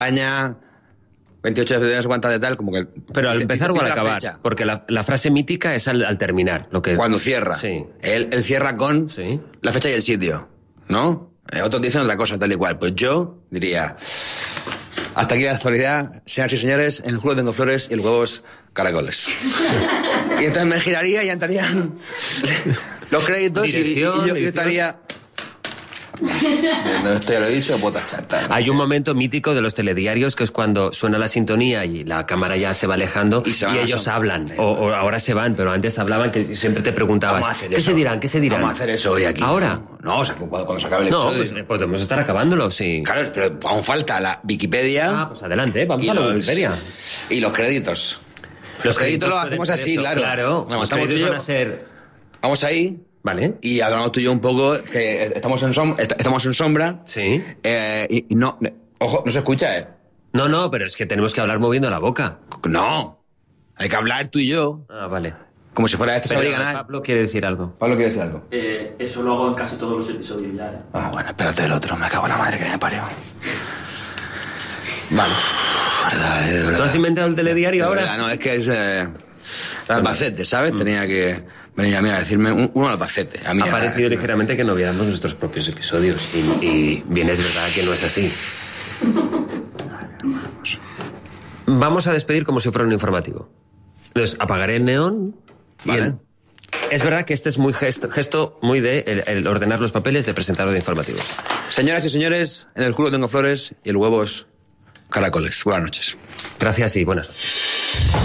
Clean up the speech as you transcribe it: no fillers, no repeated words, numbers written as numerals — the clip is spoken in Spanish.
España, 28 de febrero, cuánta de tal, como que... Pero al empezar o al la acabar, fecha. porque la frase mítica es al terminar. Lo que... Cuando cierra. Sí. Él cierra con Sí. la fecha y el sitio, ¿no? Otros dicen otra cosa, tal y cual. Pues yo diría... Hasta aquí la actualidad, señoras y señores, en el culo tengo flores y el huevos caracoles. Y entonces me giraría y entrarían los créditos y yo estaría... Esto ya lo he dicho, puedo tachar. Hay un momento mítico de los telediarios que es cuando suena la sintonía y la cámara ya se va alejando y ellos hablan. O ahora se van, pero antes hablaban que siempre te preguntabas, ¿qué se dirán? ¿Qué se dirán? Vamos a hacer eso hoy aquí. ¿Ahora? No, o sea, cuando se acabe el episodio. No, pues podemos estar acabándolo, sí. Claro, pero aún falta la Wikipedia. Ah, pues adelante, vamos a la Wikipedia. Y los créditos. Los créditos los hacemos así, claro. Claro, Vamos, los créditos van a ser... Vamos ahí. Vale. Y hablamos tú y yo un poco, que estamos en sombra. Sí. Y no... Ojo, no se escucha, ¿eh? No, pero es que tenemos que hablar moviendo la boca. No. Hay que hablar tú y yo. Ah, vale. Como si fuera esto Pero sabría ganar. Pablo quiere decir algo. Pablo quiere decir algo. Eso lo hago en casi todos los episodios ya, ¿eh? Ah, bueno, espérate el otro. Me cago en la madre que me parió. Vale. De verdad. ¿Tú has inventado el telediario De ahora? verdad, no, es que es... Albacete, ¿sabes? Tenía que venir a mí a decirme uno Albacete. A mí Ha parecido ligeramente que no viéramos nuestros propios episodios. Y bien es verdad que no es así. Vamos a despedir como si fuera un informativo. Entonces, apagaré el neón. Vale. Es verdad que este es muy gesto muy de el ordenar los papeles de presentador de informativos. Señoras y señores, en el culo tengo flores y el huevo es caracoles. Buenas noches. Gracias y buenas noches.